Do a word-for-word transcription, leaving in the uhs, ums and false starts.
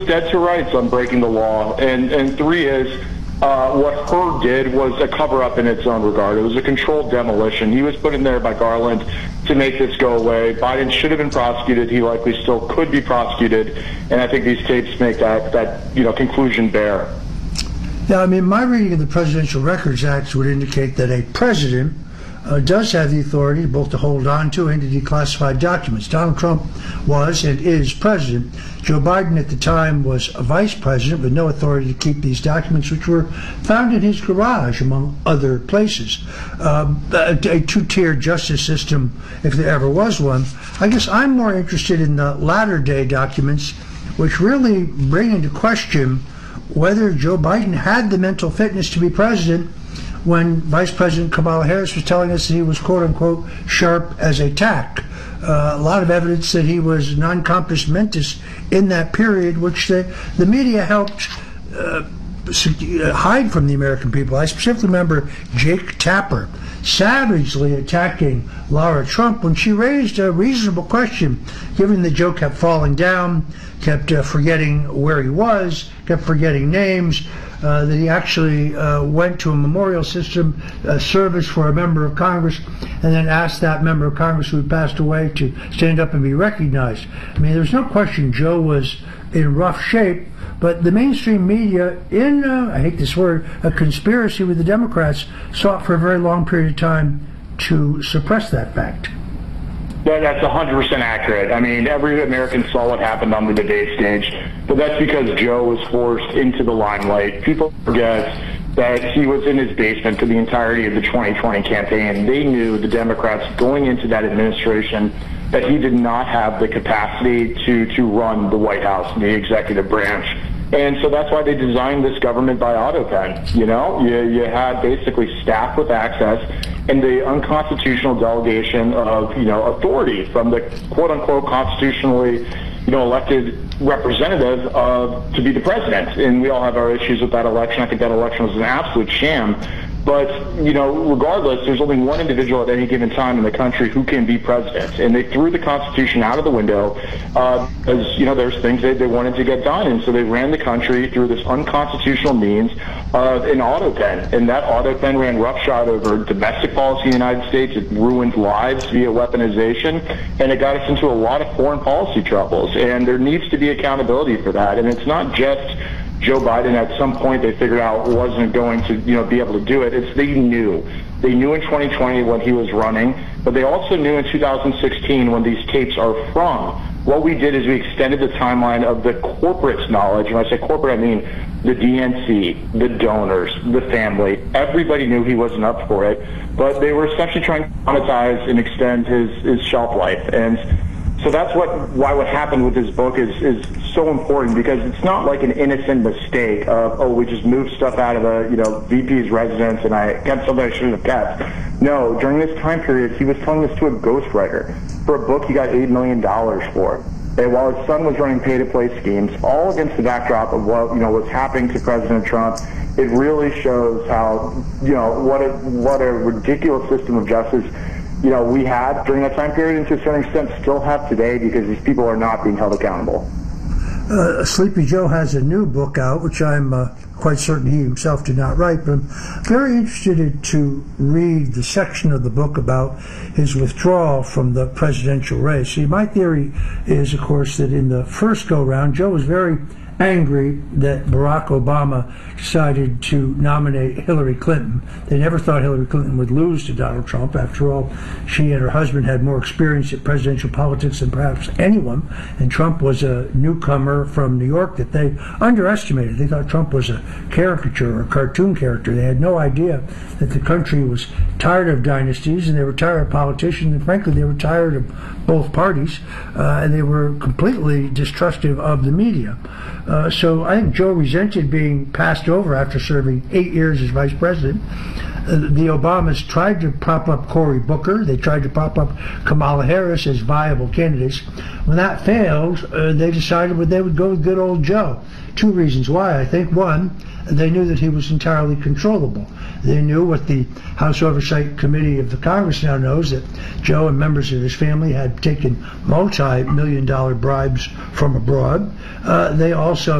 dead to rights on breaking the law. And, and three is, uh, what Hur did was a cover-up in its own regard. It was a controlled demolition. He was put in there by Garland to make this go away. Biden should have been prosecuted. He likely still could be prosecuted. And I think these tapes make that, that you know, conclusion bare. Yeah, I mean, my reading of the Presidential Records Act would indicate that a president Uh, does have the authority both to hold on to and to declassify documents. Donald Trump was and is president. Joe Biden at the time was a vice president with no authority to keep these documents, which were found in his garage, among other places. Um, a, a two-tier justice system, if there ever was one. I guess I'm more interested in the latter-day documents, which really bring into question whether Joe Biden had the mental fitness to be president when Vice President Kamala Harris was telling us that he was, quote-unquote, sharp as a tack. Uh, a lot of evidence that he was non-compos mentis in that period, which the, the media helped uh, hide from the American people. I specifically remember Jake Tapper savagely attacking Laura Trump when she raised a reasonable question, given that Joe kept falling down, kept uh, forgetting where he was, kept forgetting names, Uh, that he actually uh, went to a memorial system uh, service for a member of Congress and then asked that member of Congress who had passed away to stand up and be recognized. I mean, there's no question Joe was in rough shape, but the mainstream media, in, uh, I hate this word, a conspiracy with the Democrats, sought for a very long period of time to suppress that fact. Yeah, that's one hundred percent accurate. I mean, every American saw what happened on the debate stage, but that's because Joe was forced into the limelight. People forget that he was in his basement for the entirety of the twenty twenty campaign. They knew, the Democrats, going into that administration, that he did not have the capacity to, to run the White House and the executive branch. And so that's why they designed this government by autopen. You know, you, you had basically staff with access and the unconstitutional delegation of, you know, authority from the quote-unquote constitutionally, you know, elected representative of to be the president. And we all have our issues with that election. I think that election was an absolute sham. But, you know, regardless, there's only one individual at any given time in the country who can be president. And they threw the Constitution out of the window uh, because, you know, there's things that they wanted to get done. And so they ran the country through this unconstitutional means of an autopen. And that autopen ran roughshod over domestic policy in the United States. It ruined lives via weaponization. And it got us into a lot of foreign policy troubles. And there needs to be accountability for that. And it's not just Joe Biden. At some point they figured out wasn't going to, you know, be able to do it. It's they knew. They knew in twenty twenty when he was running, but they also knew in two thousand sixteen when these tapes are from. What we did is we extended the timeline of the corporate knowledge. When I say corporate, I mean the D N C, the donors, the family. Everybody knew he wasn't up for it, but they were essentially trying to monetize and extend his, his shelf life. And so that's what why what happened with this book is is so important, because it's not like an innocent mistake of, oh, we just moved stuff out of a, you know, V P's residence and I kept something I shouldn't have kept. No, during this time period, he was telling this to a ghostwriter for a book he got eight million dollars for. And while his son was running pay-to-play schemes, all against the backdrop of what, you know, what's happening to President Trump, it really shows how, you know, what a, what a ridiculous system of justice, you know, we had during that time period, and to a certain extent still have today, because these people are not being held accountable. Uh, Sleepy Joe has a new book out, which I'm uh, quite certain he himself did not write, but I'm very interested to read the section of the book about his withdrawal from the presidential race. See, my theory is, of course, that in the first go-round, Joe was very angry that Barack Obama decided to nominate Hillary Clinton. They never thought Hillary Clinton would lose to Donald Trump. After all, she and her husband had more experience at presidential politics than perhaps anyone, and Trump was a newcomer from New York that they underestimated. They thought Trump was a caricature or a cartoon character. They had no idea that the country was tired of dynasties, and they were tired of politicians, and frankly, they were tired of both parties, uh, and they were completely distrusting of the media. Uh, so I think Joe resented being passed over after serving eight years as vice president. Uh, the Obamas tried to prop up Cory Booker. They tried to prop up Kamala Harris as viable candidates. When that failed, uh, they decided well, they would go with good old Joe. Two reasons why, I think. One, they knew that he was entirely controllable. They knew what the House Oversight Committee of the Congress now knows, that Joe and members of his family had taken multi-million dollar bribes from abroad. Uh, they also